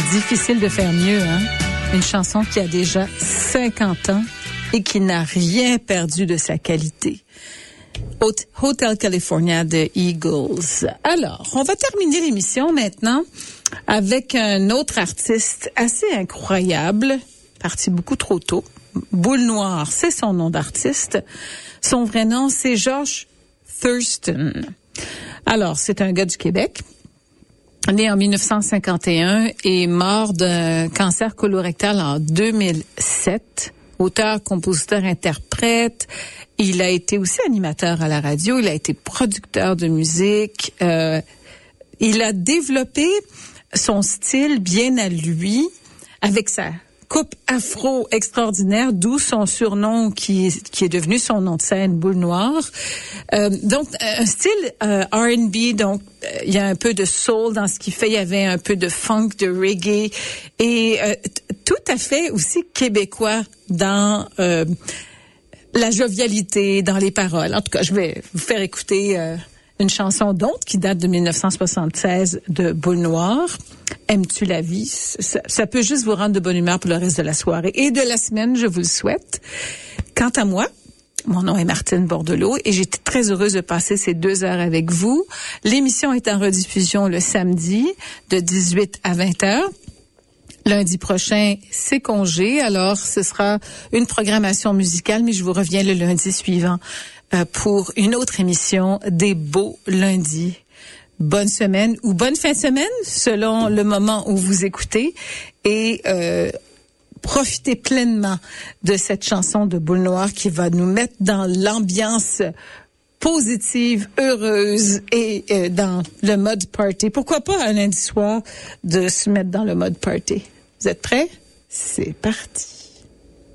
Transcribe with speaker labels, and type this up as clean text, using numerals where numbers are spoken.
Speaker 1: difficile de faire mieux, hein? Une chanson qui a déjà 50 ans et qui n'a rien perdu de sa qualité. Hotel California de Eagles. Alors, on va terminer l'émission maintenant avec un autre artiste assez incroyable, parti beaucoup trop tôt. Boule Noire, c'est son nom d'artiste. Son vrai nom, c'est Josh Thurston. Alors, c'est un gars du Québec, né en 1951 et mort d'un cancer colorectal en 2007. Auteur, compositeur, interprète. Il a été aussi animateur à la radio. Il a été producteur de musique. Il a développé son style bien à lui avec sa coupe afro extraordinaire, d'où son surnom qui est devenu son nom de scène, Boule Noire. Donc, un style R&B, donc il y a un peu de soul dans ce qu'il fait, il y avait un peu de funk, de reggae, et tout à fait aussi québécois dans la jovialité, dans les paroles. En tout cas, je vais vous faire écouter une chanson d'autre qui date de 1976 de Boule Noire. Aimes-tu la vie? Ça peut juste vous rendre de bonne humeur pour le reste de la soirée et de la semaine, je vous le souhaite. Quant à moi, mon nom est Martine Bordelot et j'étais très heureuse de passer ces 2 heures avec vous. L'émission est en rediffusion le samedi de 18 à 20 heures. Lundi prochain, c'est congé, alors ce sera une programmation musicale, mais je vous reviens le lundi suivant pour une autre émission des beaux lundis. Bonne semaine ou bonne fin de semaine, selon le moment où vous écoutez, et profitez pleinement de cette chanson de Boule Noire qui va nous mettre dans l'ambiance positive, heureuse et dans le mode party. Pourquoi pas un lundi soir de se mettre dans le mode party? Vous êtes prêts? C'est parti.